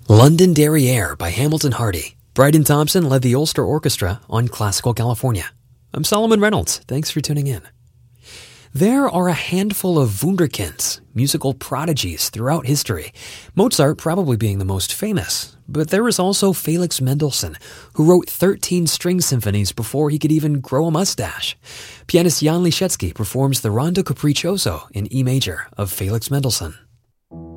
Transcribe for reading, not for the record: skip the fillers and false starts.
London Derriere by Hamilton Hardy. Bryden Thompson led the Ulster Orchestra on Classical California. I'm Solomon Reynolds. Thanks for tuning in. There are a handful of Wunderkinds, musical prodigies throughout history, Mozart probably being the most famous. But there is also Felix Mendelssohn, who wrote 13 string symphonies before he could even grow a mustache. Pianist Jan Liszewski performs the Rondo Capriccioso in E major of Felix Mendelssohn.